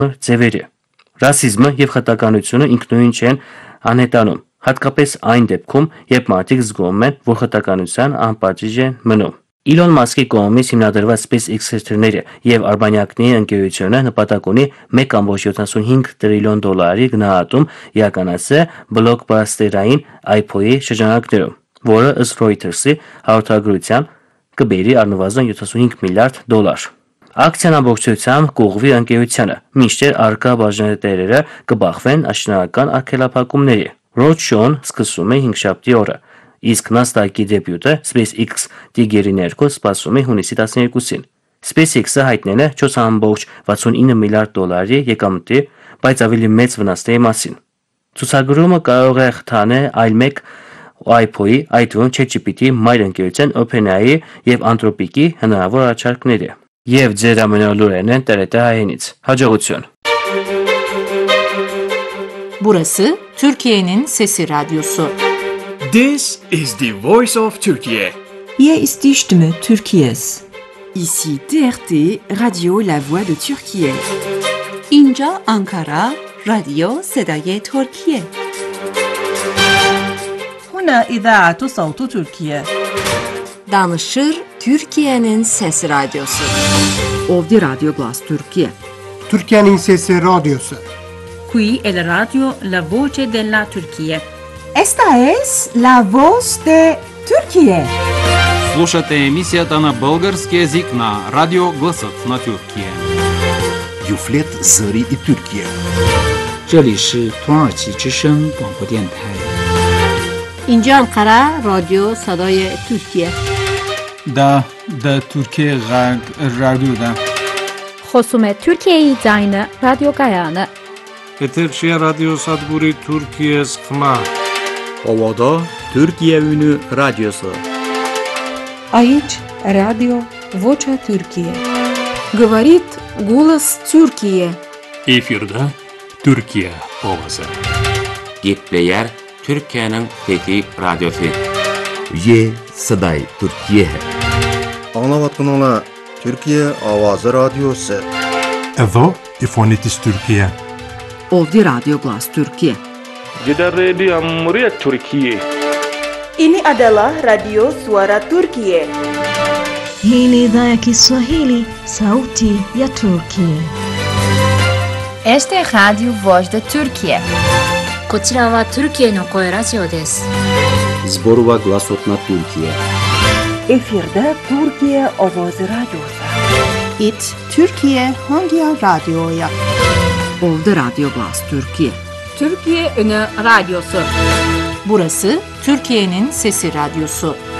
ձևերը։ Ռասիզմը եւ խտականությունը ինքնուրույն չեն անհետանում, հատկապես այն դեպքում, երբ մարդիկ զգում են, որ խտականության անպատիժ են մնում։ Իլոն Մասկի կողմից հիմնադրված SpaceX թռչունները եւ արբանյակների ընկերությունը նպատակ ունի 1.75 տրիլիոն դոլարի գնահատում իրականացնել բլոկբասթերային IPO-ի շրջանակներում, որը ըստ Reuters-ի հաղորդագրության կբերի առնվազն 75 միլիարդ դոլար։ Ակցիան ամբողջությամբ կուղղվի ընկերությանը, մինչդեռ առկա բաժանետերերը կբախվեն աշնանական արգելափակումների։ Roadshow-ն սկսում է հինգշաբթի օրը, իսկ Nasdaq-ի դեբյուտը SpaceX Tiger-ի ներքո սպասվում է հունիսի 12-ին։ SpaceX-ը հայտնել է 4.69 միլիարդ դոլարի եկամտի, բայց ավելի մեծ վնասների մասին։ Ցուցագրումը կարող է խթանել այլ մեկ IPO-ի, այդ թվում ChatGPT-ի մայր ընկերության OpenAI եւ Anthropic-ի հնարավոր առաջարկները։ Եվ ձեր ամենալուրերն են TRT հայերենից։ Հաջողություն։ Burası Türkiye'nin Sesi Radyosu. This is the voice of Turkey. Hier ist die Stimme Türkiye's. Ici TRT Radio La Voix de Türkiye. İnca Ankara Radyo Sedaye Türkiye. هنا إذاعة صوت تركيا. Danışır Türkiye'nin Sesi Radyosu. Ovdi Radyo Glas Türkiye. Türkiye'nin Sesi Radyosu. Qui è la radio La Voce della Turchia. Esta es la voz de Türkiye. Слушате емисията на български език на Радио Гласът на Türkiye. Юфлет Зări и Türkiye. 这里是土耳其之声广播电台。 اینجا انقره رادیو صدای ترکیه. دا ترکیه رادیو دا. خصوم ترکیه زاین رادیو گایانه. Eterşehir Radyo Sadguri Türkiye Sıkma. Ovada Türkiye Ünü Radyosu. Aici Radio Vocea Türkiye. Говорит голос Türkiye. Efirde Türkiye Ovası. Gitleyer Türkiye'nin Fethi Radyosu. Ye Saday Türkiye. Anlavatınla Türkiye Avazı Radyosu. Evo İfonitis Türkiye. Ovdi Radyo Glas Türkiye. Jeda Radio Muria Türkiye. Ini adalah Radio Suara Turkiye. Hii ni idhaa ya Kiswahili, sauti ya Turkiye. Este es Radio Voz de Türkiye. こちらはTürkiyeの声ラジオです。 Zborova Glasot na Türkiye. Efirde Türkiye Avazı Radyosu. It Türkiye hangi radyoya? Ovdi Radyo Glas Türkiye. Türkiye Ünü Radyosu. Burası Türkiye'nin Sesi Radyosu.